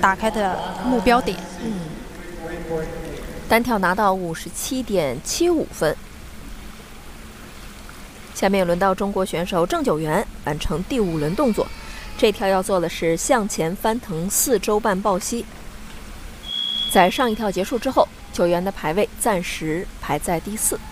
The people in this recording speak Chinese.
打开的目标点。 单跳拿到57.75分。下面轮到中国选手郑九元完成第5轮动作，这跳要做的是向前翻腾4周半抱膝。在上一跳结束之后，九元的排位暂时排在第4。